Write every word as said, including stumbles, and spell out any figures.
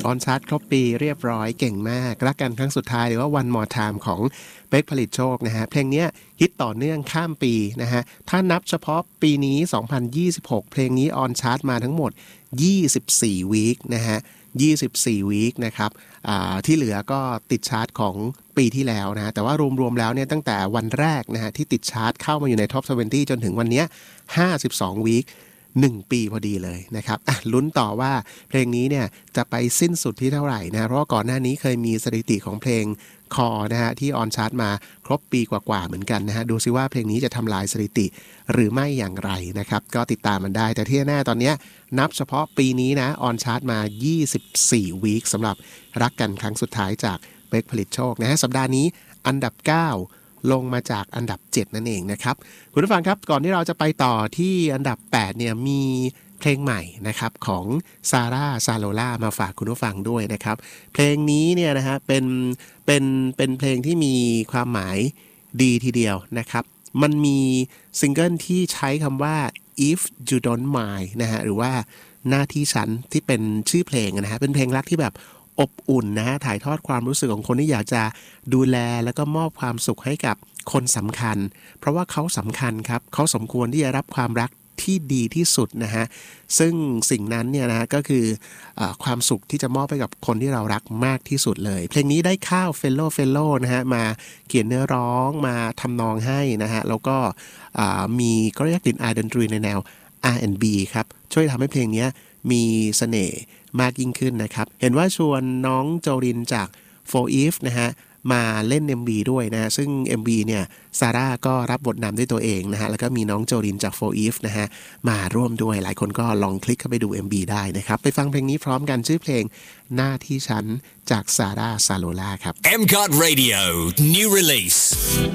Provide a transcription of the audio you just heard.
ออนชาร์ตครบปีเรียบร้อยเก่งมากรักกันครั้งสุดท้ายหรือว่า One More Time ของเป๊กผลิตโชคนะฮะเพลงนี้ฮิตต่อเนื่องข้ามปีนะฮะถ้านับเฉพาะปีนี้สองพันยี่สิบหกเพลงนี้ออนชาร์ตมาทั้งหมดยี่สิบสี่วีคนะฮะยี่สิบสี่วีคนะครับที่เหลือก็ติดชาร์ตของปีที่แล้วนะแต่ว่ารวมๆแล้วเนี่ยตั้งแต่วันแรกนะฮะที่ติดชาร์ตเข้ามาอยู่ในท็อปยี่สิบจนถึงวันนี้ห้าสิบสองวีคหนึ่งปีพอดีเลยนะครับอ่ะลุ้นต่อว่าเพลงนี้เนี่ยจะไปสิ้นสุดที่เท่าไหร่นะเพราะว่าก่อนหน้านี้เคยมีสถิติของเพลงคอนะฮะที่ออนชาร์ตมาครบปีกว่าๆเหมือนกันนะฮะดูซิว่าเพลงนี้จะทำลายสถิติหรือไม่อย่างไรนะครับก็ติดตามมันได้แต่ที่แน่ตอนนี้นับเฉพาะปีนี้นะออนชาร์ตมายี่สิบสี่วีคสำหรับรักกันครั้งสุดท้ายจากเป๊กผลิตโชคนะฮะสัปดาห์นี้อันดับเก้าลงมาจากอันดับเจ็ดนั่นเองนะครับคุณผู้ฟังครับก่อนที่เราจะไปต่อที่อันดับแปดเนี่ยมีเพลงใหม่นะครับของซาร่าซาโลล่ามาฝากคุณผู้ฟังด้วยนะครับเพลงนี้เนี่ยนะฮะเป็นเป็นเป็นเพลงที่มีความหมายดีทีเดียวนะครับมันมีซิงเกิลที่ใช้คำว่า if you don't mind นะฮะหรือว่าหน้าที่ฉันที่เป็นชื่อเพลงนะฮะเป็นเพลงรักที่แบบอบอุ่นนะฮะถ่ายทอดความรู้สึกของคนที่อยากจะดูแลแล้วก็มอบความสุขให้กับคนสำคัญเพราะว่าเขาสำคัญครับเขาสมควรที่จะรับความรักที่ดีที่สุดนะฮะซึ่งสิ่งนั้นเนี่ยนะก็คือเอ่อความสุขที่จะมอบให้กับคนที่เรารักมากที่สุดเลยเพลงนี้ได้ข้าวเฟลโลเฟลโลนะฮะมาเขียนเนื้อร้องมาทำนองให้นะฮะแล้วก็มีก็เรียกกลิ่นอายดนตรีในแนว อาร์ แอนด์ บี ครับช่วยทำให้เพลงนี้มีเสน่ห์มากยิ่งขึ้นนะครับเห็นว่าชวนน้องโจรินจากโฟร์ อีฟ นะฮะมาเล่น เอ็ม วี ด้วยนะซึ่ง เอ็ม วี เนี่ยซาร่าก็รับบทนำด้วยตัวเองนะฮะแล้วก็มีน้องโจรินจากโฟร์ อีฟ นะฮะมาร่วมด้วยหลายคนก็ลองคลิกเข้าไปดู เอ็ม วี ได้นะครับไปฟังเพลงนี้พร้อมกันชื่อเพลงหน้าที่ฉันจากซาร่าซาโลล่าครับเอ็ม ซี โอ ที Radio New Release